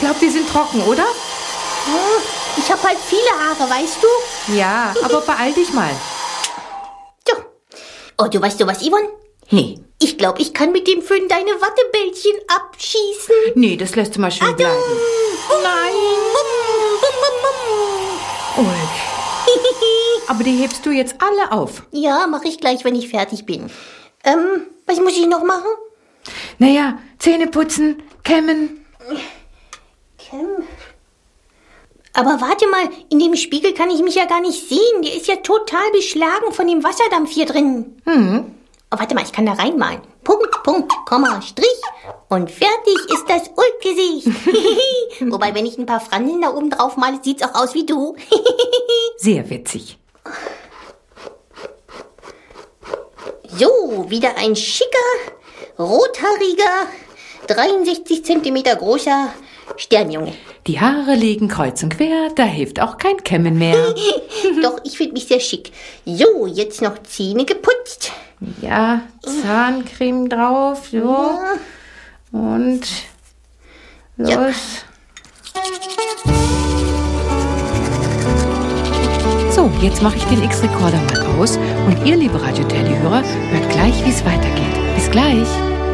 glaube, die sind trocken, oder? Ich habe halt viele Haare, weißt du? Ja, aber beeil dich mal. So. Oh, du weißt was, Yvonne? Nee. Ich glaube, ich kann mit dem Föhn deine Wattebällchen abschießen. Nee, das lässt du mal schön bleiben. Nein. Ulk. Aber die hebst du jetzt alle auf. Ja, mache ich gleich, wenn ich fertig bin. Was muss ich noch machen? Naja, Zähne putzen, kämmen. Aber warte mal, in dem Spiegel kann ich mich ja gar nicht sehen. Der ist ja total beschlagen von dem Wasserdampf hier drin. Oh, warte mal, ich kann da reinmalen. Punkt, Punkt, Komma, Strich. Und fertig ist das Ulk-Gesicht. Wobei, wenn ich ein paar Franseln da oben drauf male, sieht's auch aus wie du. Sehr witzig. So, wieder ein schicker, rothaariger, 63 Zentimeter großer Sternjunge. Die Haare liegen kreuz und quer, da hilft auch kein Kämmen mehr. Doch, ich finde mich sehr schick. So, jetzt noch Zähne geputzt. Ja, Zahncreme drauf, so. Ja. Und los. Ja. So, jetzt mache ich den X-Recorder mal aus und ihr, liebe Radio-Teddy-Hörer, hört gleich, wie es weitergeht. Bis gleich.